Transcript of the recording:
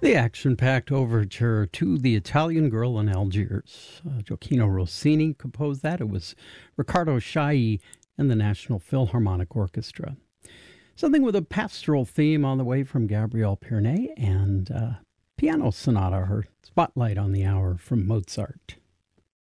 The action-packed overture to The Italian Girl in Algiers. Gioacchino Rossini composed that. It was Riccardo Chailly and the National Philharmonic Orchestra. Something with a pastoral theme on the way from Gabrielle Pierné, and piano sonata, her spotlight on the hour from Mozart.